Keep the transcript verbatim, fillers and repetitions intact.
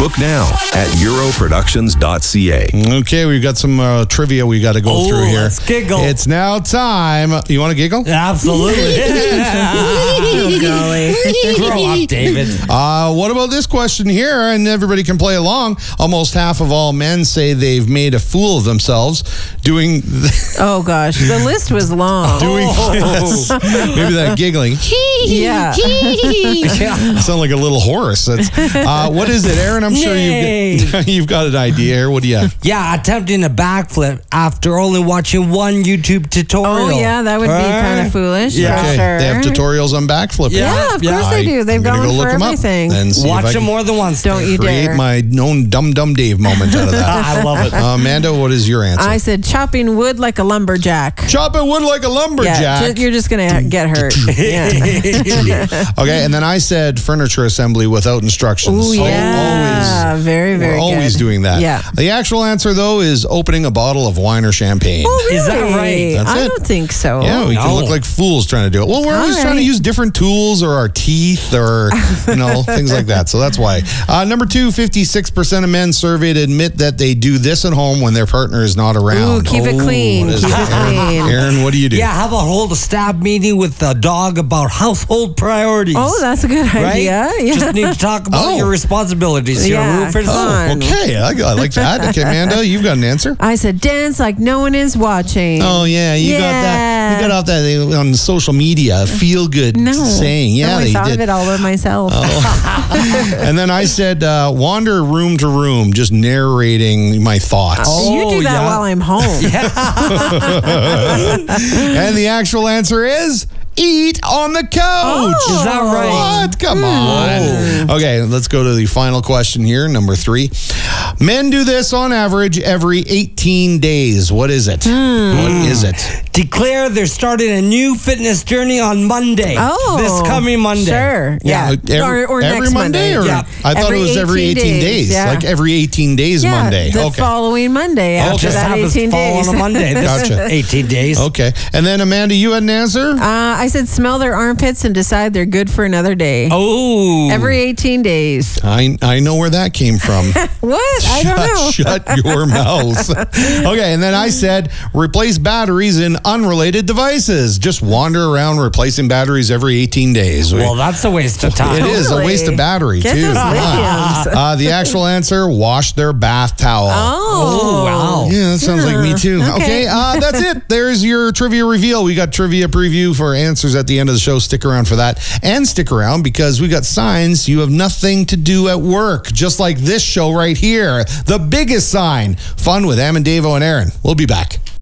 Book now at euro productions dot c a. Okay, we've got some uh, trivia we got to go Oh, through here. let's giggle. It's now time. You want to giggle? Absolutely. Oh, golly. Grow up, David. Uh, what about this question here? And everybody can play along. Almost half of all men say they've made a fool of themselves doing th- Oh, gosh. The list was long. doing this. Maybe that giggling. Yeah. Yeah. Sound like a little horse. That's, uh, what is it, Aaron? I'm sure you've got, you've got an idea here. What do you have? Yeah, attempting a backflip after only watching one YouTube tutorial. Oh, yeah, that would be Right? kind of foolish, Yeah. for Okay, sure. they have tutorials on backflipping. Yeah. Yeah, of Yeah. course they do. They've I'm got gonna one go for look 'em up everything. and see if Watch I it can more than once. Don't you create dare. my own dumb dumb Dave moment out of that. I love it. Uh, Amanda, what is your answer? I said chopping wood like a lumberjack. Chopping wood like a Yeah, lumberjack. ju- you're just going to get hurt. Yeah. Okay, and then I said furniture assembly without instructions. Ooh, So yeah. always, very, very we're always good. doing that. Yeah. The actual answer, though, is opening a bottle of wine or champagne. Oh, really? Is that right? That's I it. don't think so. Yeah, we can No. look like fools trying to do it. Well, we're All always trying to right. use different tools or our teeth or, you know, things like that. So that's why. Uh, number two, fifty-six percent of men surveyed admit that they do this at home when their partner is not Ooh, around. keep it Oh, clean. what is Keep it? it clean. Aaron, what do you do? Yeah, how about hold a staff meeting with the dog about household priorities? Oh, that's a good right? idea. Yeah. Just need to talk about Oh. your responsibilities. Your Yeah, roof and come on. Oh, okay. I, I like that. Okay, Amanda, you've got an answer. I said dance like no one is watching. Oh yeah, you got that. You got off that on social media. Feel good No. saying. Yeah, no, I they thought did. of it all by myself. And then I said, uh, wander room to room, just narrating my thoughts. you do Oh, that yeah. while I'm home. And the actual answer is eat on the couch. Oh. Is that right? What? Come on. Okay, let's go to the final question here, number three. Men do this on average every eighteen days. What is it? What is it? Declare they're starting a new fitness journey on Monday. Oh, This coming Monday. Sure. Yeah. Every, or or every next Monday? Or Yeah. I thought Every it was every eighteen eighteen days. days, yeah. Like every eighteen days yeah, Monday. the Okay. following Monday Okay. after Just that happens to eighteen fall days. on a Monday. This Gotcha. eighteen days. Okay. And then Amanda, you had an answer? Uh, I said smell their armpits and decide they're good for another day. Oh. Every eighteen days. I I know where that came from. What? I don't know. Shut, shut your mouth. Okay, and then I said replace batteries in unrelated devices. Just wander around replacing batteries every eighteen days. We- Well, that's a waste of time. it is a Totally. waste of battery Get too. those Come on. lithiums. Uh, the actual answer: wash their bath towel. Oh. wow. Yeah, that sounds like me too. Okay, Okay. uh, that's it. There's your trivia reveal. We got trivia preview for answers at the end of the show. Stick around for that. And stick around because we got signs you have nothing to do at work. Just like this show right here. The biggest sign. Fun with Am and Davo and Aaron. We'll be back.